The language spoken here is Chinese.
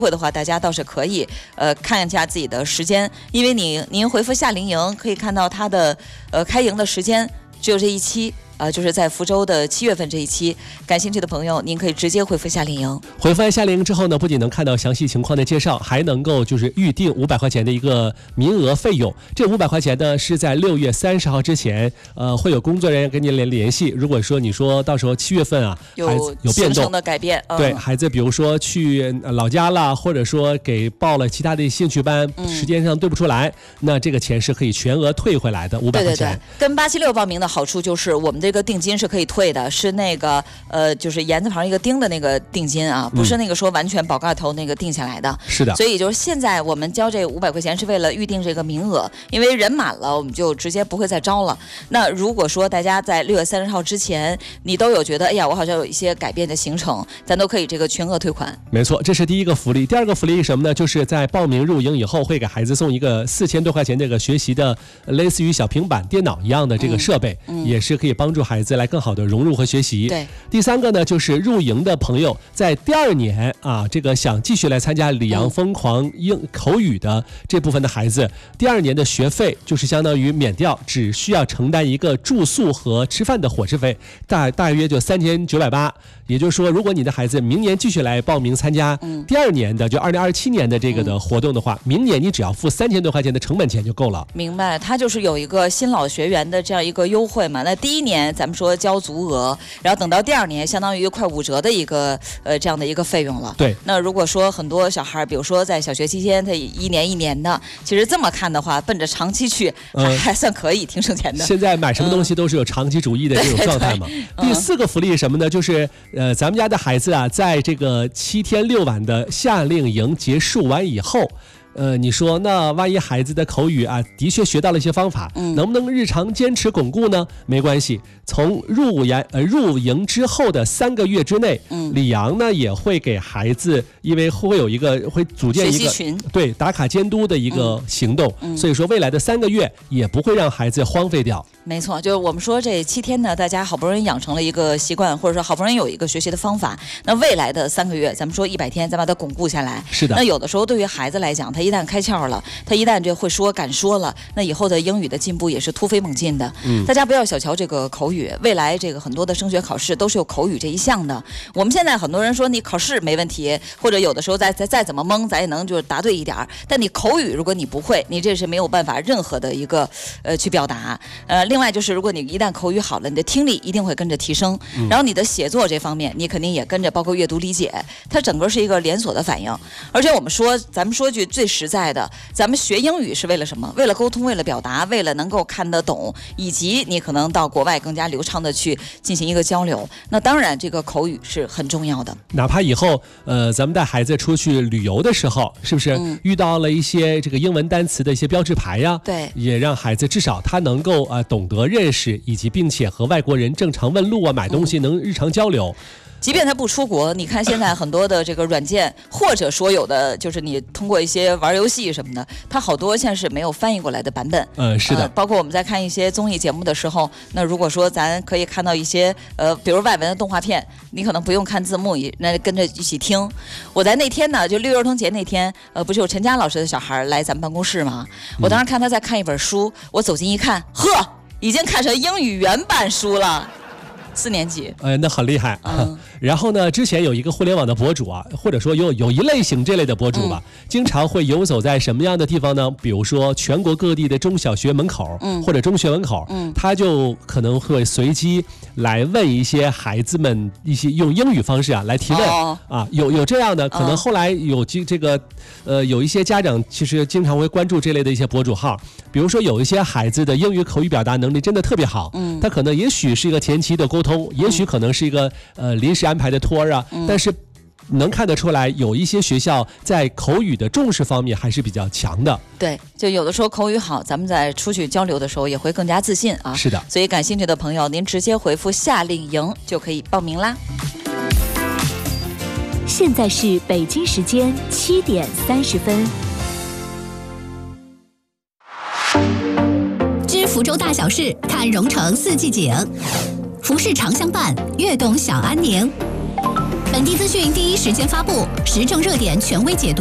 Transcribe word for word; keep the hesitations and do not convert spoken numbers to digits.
会的话，大家倒是可以呃看一下自己的时间，因为你您回复夏令营可以看到它的呃开营的时间只有这一期。呃，就是在福州的七月份这一期，感兴趣的朋友，您可以直接回复夏令营。 回复完夏令营之后呢，不仅能看到详细情况的介绍，还能够就是预定五百块钱的一个名额费用。这五百块钱呢，是在六月三十号之前，呃，会有工作人员跟您联联系。如果说你说到时候七月份啊，孩子有变动的改变，嗯、 对孩子，比如说去老家了，或者说给报了其他的兴趣班，嗯、时间上对不出来，那这个钱是可以全额退回来的，五百块钱。 对对对，跟八七六报名的好处就是我们这个定金是可以退的，是那个呃，就是言字旁一个丁的那个定金啊，不是那个说完全宝盖头那个定下来的。 嗯、是的。 所以就是现在我们交这五百块钱是为了预定这个名额，因为人满了，我们就直接不会再招了。那如果说大家在六月三十号之前，你都有觉得哎呀，我好像有一些改变的行程，咱都可以这个全额退款。 没错，这是第一个福利。第二个福利是什么呢？就是在报名入营以后，会给孩子送一个四千多块钱这个学习的类似于小平板电脑一样的这个设备，嗯嗯、也是可以帮助孩子来更好的融入和学习。 对。 第三个呢，就是入营的朋友在第二年啊，这个想继续来参加李阳疯狂英口语的这部分的孩子，嗯、第二年的学费就是相当于免掉，只需要承担一个住宿和吃饭的伙食费，大大约就三千九百八。也就是说，如果你的孩子明年继续来报名参加第二年的，就二零二七年的这个的活动的话，嗯、明年你只要付三千多块钱的成本钱就够了。 明白，它就是有一个新老学员的这样一个优惠嘛。那第一年咱们说交足额，然后等到第二年，相当于快五折的一个呃这样的一个费用了。 对。 那如果说很多小孩，比如说在小学期间，他一年一年的，其实这么看的话，奔着长期去，还、嗯、还算可以，挺省钱的。 现在买什么东西都是有长期主义的这种状态嘛。 嗯、对对对第四个福利是什么呢？就是呃，咱们家的孩子啊，在这个七天六晚的夏令营结束完以后。呃，你说那万一孩子的口语啊，的确学到了一些方法，嗯、能不能日常坚持巩固呢？没关系，从入营呃入营之后的三个月之内，嗯、李阳呢也会给孩子，因为会有一个会组建一个群， 对打卡监督的一个行动， 嗯嗯、 所以说未来的三个月也不会让孩子荒废掉。 没错，就是我们说这七天呢，大家好不容易养成了一个习惯，或者说好不容易有一个学习的方法，那未来的三个月，咱们说一百天，咱把它巩固下来。 是的。 那有的时候对于孩子来讲，他一旦开窍了，他一旦这会说敢说了，那以后的英语的进步也是突飞猛进的。嗯，大家不要小瞧这个口语，未来这个很多的升学考试都是有口语这一项的。我们现在很多人说你考试没问题，或者有的时候再再再怎么蒙，咱也能就是答对一点，但你口语如果你不会，你这是没有办法任何的一个呃去表达。呃，另外就是如果你一旦口语好了，你的听力一定会跟着提升，嗯、然后你的写作这方面你肯定也跟着，包括阅读理解，它整个是一个连锁的反应。而且我们说，咱们说句最实在的，咱们学英语是为了什么？为了沟通，为了表达，为了能够看得懂，以及你可能到国外更加流畅的去进行一个交流。那当然，这个口语是很重要的。 哪怕以后呃，咱们带孩子出去旅游的时候，是不是、嗯、遇到了一些这个英文单词的一些标志牌呀？ 对， 也让孩子至少他能够啊、呃、懂得认识，以及并且和外国人正常问路啊、买东西能日常交流。嗯， 即便他不出国，你看现在很多的这个软件，或者说有的就是你通过一些玩游戏什么的，它好多现在是没有翻译过来的版本。 嗯，是的、呃。 包括我们在看一些综艺节目的时候，那如果说咱可以看到一些呃，比如外文的动画片，你可能不用看字幕，那跟着一起听。我在那天呢，就六一儿童节那天，呃，不是有陈佳老师的小孩来咱们办公室吗？我当时看他在看一本书，我走近一看，呵，已经看成英语原版书了。四年级， 呃，那很厉害。 嗯， 然后呢，之前有一个互联网的博主啊，或者说有有一类型这类的博主吧，嗯、经常会游走在什么样的地方呢？比如说全国各地的中小学门口，嗯，或者中学门口，嗯，他就可能会随机来问一些孩子们一些用英语方式啊来提问、哦、啊，有有这样的，可能后来有这这个呃有一些家长其实经常会关注这类的一些博主号，比如说有一些孩子的英语口语表达能力真的特别好，嗯，他可能也许是一个前期的沟通，也许可能是一个呃临时安排的托儿啊，嗯、但是能看得出来，有一些学校在口语的重视方面还是比较强的。 对，就有的时候口语好，咱们在出去交流的时候也会更加自信啊。 是的， 所以感兴趣的朋友，您直接回复夏令营就可以报名啦。 现在是北京时间七点三十分。 知福州大小事，看蓉城四季景。服饰长相伴，悦动小安宁。 本地资讯第一时间发布，时政热点权威解读。